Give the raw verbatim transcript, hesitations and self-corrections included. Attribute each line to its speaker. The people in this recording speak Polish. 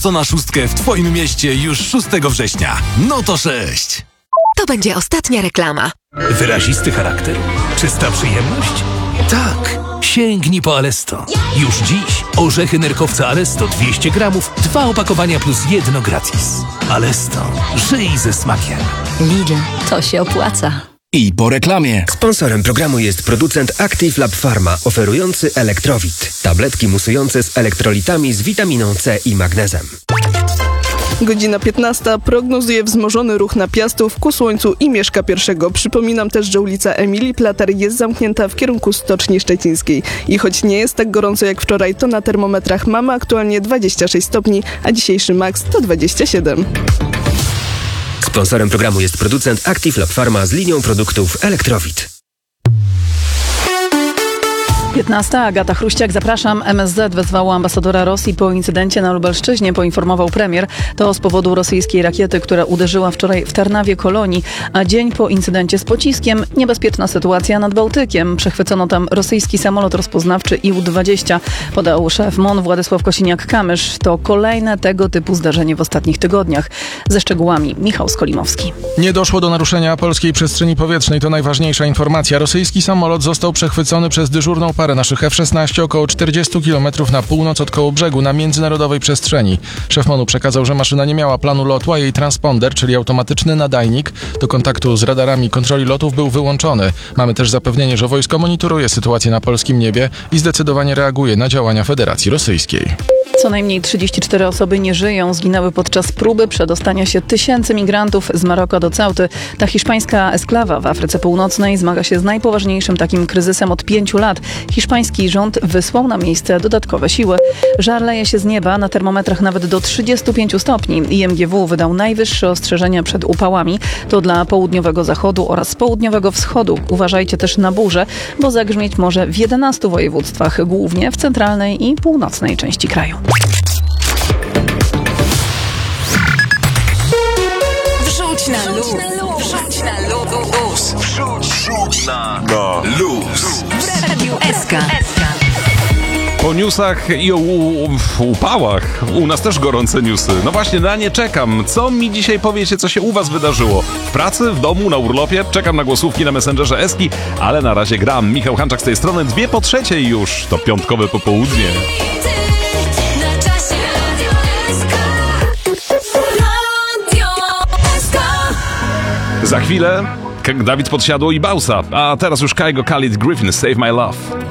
Speaker 1: prosto na szóstkę w Twoim mieście już szóstego września. No to sześć.
Speaker 2: To będzie ostatnia reklama.
Speaker 3: Wyrazisty charakter? Czysta przyjemność? Tak. Sięgnij po Alesto. Już dziś orzechy nerkowca Alesto dwieście gramów, dwa opakowania plus jedno gratis. Alesto. Żyj ze smakiem.
Speaker 4: Lidl, to się opłaca.
Speaker 5: I po reklamie.
Speaker 6: Sponsorem programu jest producent Active Lab Pharma, oferujący Elektrowit. Tabletki musujące z elektrolitami z witaminą C i magnezem.
Speaker 7: Godzina piętnasta prognozuje wzmożony ruch na Piastów ku Słońcu i Mieszka pierwszego. Przypominam też, że ulica Emilii Plater jest zamknięta w kierunku Stoczni Szczecińskiej. I choć nie jest tak gorąco jak wczoraj, to na termometrach mamy aktualnie dwadzieścia sześć stopni, a dzisiejszy maks to dwadzieścia siedem.
Speaker 6: Sponsorem programu jest producent Active Lab Pharma z linią produktów Elektrowit.
Speaker 8: piętnasta. Agata Chruściak, zapraszam. M S Z wezwało ambasadora Rosji po incydencie na Lubelszczyźnie, poinformował premier. To z powodu rosyjskiej rakiety, która uderzyła wczoraj w Tarnawie Kolonii, a dzień po incydencie z pociskiem niebezpieczna sytuacja nad Bałtykiem. Przechwycono tam rosyjski samolot rozpoznawczy I U dwadzieścia, podał szef M O N Władysław Kosiniak-Kamysz. To kolejne tego typu zdarzenie w ostatnich tygodniach. Ze szczegółami Michał Skolimowski.
Speaker 9: Nie doszło do naruszenia polskiej przestrzeni powietrznej. To najważniejsza informacja. Rosyjski samolot został przechwycony przez dyżurną parę naszych F szesnaście około czterdzieści kilometrów na północ od Kołobrzegu na międzynarodowej przestrzeni. Szef M O N-u przekazał, że maszyna nie miała planu lotu, a jej transponder, czyli automatyczny nadajnik do kontaktu z radarami kontroli lotów, był wyłączony. Mamy też zapewnienie, że wojsko monitoruje sytuację na polskim niebie i zdecydowanie reaguje na działania Federacji Rosyjskiej.
Speaker 8: Co najmniej trzydzieści cztery osoby nie żyją, zginęły podczas próby przedostania się tysięcy migrantów z Maroka do Ceuty. Ta hiszpańska esklawa w Afryce Północnej zmaga się z najpoważniejszym takim kryzysem od pięciu lat. Hiszpański rząd wysłał na miejsce dodatkowe siły. Żar leje się z nieba, na termometrach nawet do trzydziestu pięciu stopni. I M G W wydał najwyższe ostrzeżenia przed upałami. To dla południowego zachodu oraz południowego wschodu. Uważajcie też na burze, bo zagrzmieć może w jedenastu województwach, głównie w centralnej i północnej części kraju.
Speaker 2: Wrzuć na luz. Wrzuć na luz.
Speaker 3: Wrzuć, wrzuć na, na luz.
Speaker 2: W Radiu S K.
Speaker 10: Po newsach i o u, u, upałach u nas też gorące newsy. No właśnie, na nie czekam. Co mi dzisiaj powiecie, co się u was wydarzyło? W pracy, w domu, na urlopie? Czekam na głosówki na Messengerze Eski, ale na razie gram. Michał Hanczak z tej strony, dwie po trzeciej już. To piątkowe popołudnie. Za chwilę Dawid Podsiadło i Bausa, a teraz już Kygo Khalid Griffin, Save My Love.